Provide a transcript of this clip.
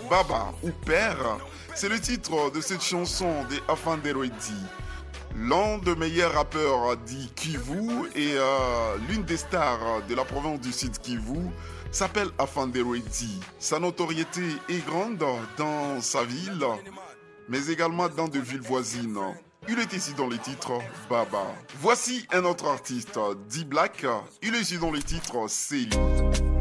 Baba ou Père, c'est le titre de cette chanson des Afandero D. L'un des meilleurs rappeurs dit Kivu et l'une des stars de la province du Sud Kivu s'appelle Afandero D. Sa notoriété est grande dans sa ville, mais également dans des villes voisines. Il est ici dans les titres Baba. Voici un autre artiste, D-Black. Il est ici dans les titres Céline.